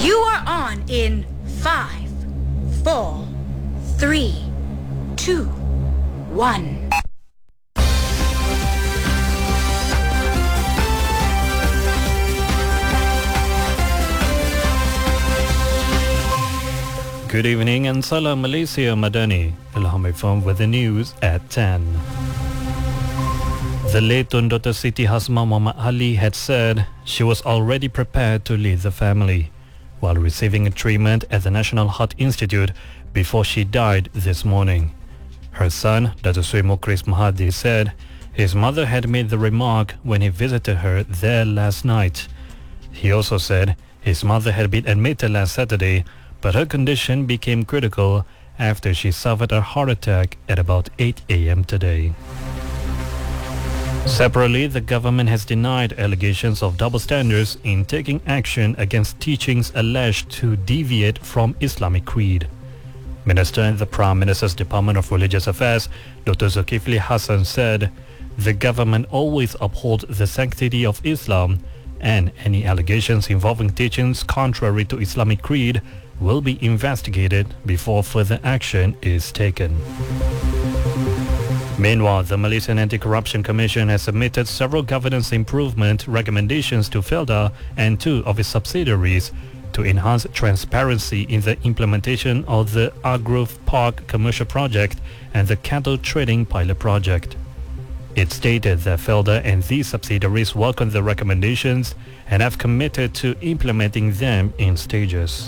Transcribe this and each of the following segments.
You are on in 5, 4, 3, 2, 1. Good evening and Salam Malaysia Madani. Ilham Ifam with the news at 10. The late Tun Dr. Siti Hasma Muhammad Ali had said she was already prepared to leave the family while receiving a treatment at the National Heart Institute before she died this morning. Her son, Dr. Sri Mukhris Mahathir, said his mother had made the remark when he visited her there last night. He also said his mother had been admitted last Saturday, but her condition became critical after she suffered a heart attack at about 8 a.m. today. Separately, the government has denied allegations of double standards in taking action against teachings alleged to deviate from Islamic creed. Minister in the Prime Minister's Department of Religious Affairs, Dr. Zulkifli Hassan, said the government always upholds the sanctity of Islam, and any allegations involving teachings contrary to Islamic creed will be investigated before further action is taken. Meanwhile, the Malaysian Anti-Corruption Commission has submitted several governance improvement recommendations to FELDA and two of its subsidiaries to enhance transparency in the implementation of the Agrove Park commercial project and the cattle trading pilot project. It stated that FELDA and these subsidiaries welcome the recommendations and have committed to implementing them in stages.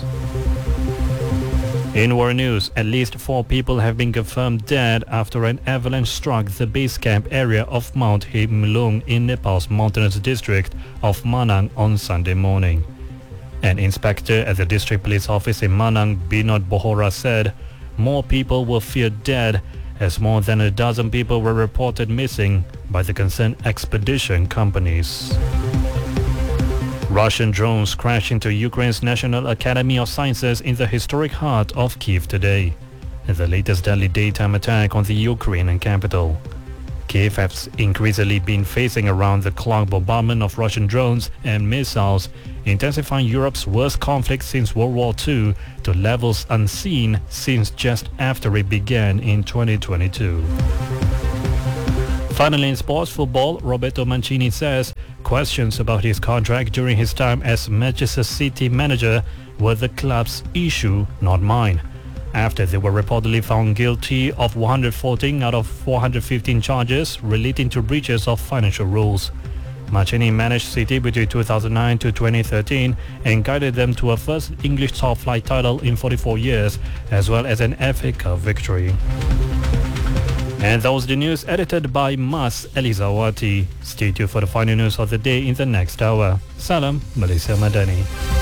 In war news, at least 4 people have been confirmed dead after an avalanche struck the base camp area of Mount Himlung in Nepal's mountainous district of Manang on Sunday morning. An inspector at the district police office in Manang, Binod Bohora, said more people were feared dead as more than a dozen people were reported missing by the concerned expedition companies. Russian drones crashed into Ukraine's National Academy of Sciences in the historic heart of Kyiv today, in the latest deadly daytime attack on the Ukrainian capital. Kyiv has increasingly been facing around-the-clock bombardment of Russian drones and missiles, intensifying Europe's worst conflict since World War II to levels unseen since just after it began in 2022. Finally, in sports football, Roberto Mancini says questions about his contract during his time as Manchester City manager were the club's issue, not mine, after they were reportedly found guilty of 114 out of 415 charges relating to breaches of financial rules. Mancini managed City between 2009 to 2013 and guided them to a first English top-flight title in 44 years, as well as an FA Cup victory. And that was the news edited by Mas Elizawati. Stay tuned for the final news of the day in the next hour. Salam Malaysia Madani.